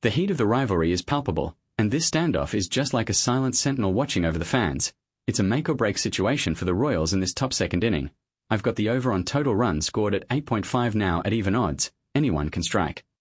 The heat of the rivalry is palpable, and this standoff is just like a silent sentinel watching over the fans. It's a make-or-break situation for the Royals in this top second inning. I've got the over on total runs scored at 8.5 now at even odds. Anyone can strike.